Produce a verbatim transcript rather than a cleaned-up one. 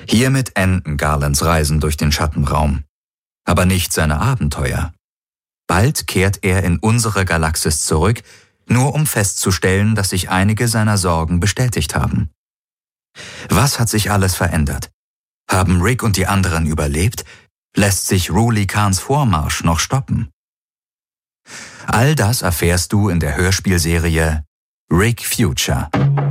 Hiermit enden Garlands Reisen durch den Schattenraum. Aber nicht seine Abenteuer. Bald kehrt er in unsere Galaxis zurück, nur um festzustellen, dass sich einige seiner Sorgen bestätigt haben. Was hat sich alles verändert? Haben Rick und die anderen überlebt? Lässt sich Ruli Khans Vormarsch noch stoppen? All das erfährst du in der Hörspielserie Rick Future.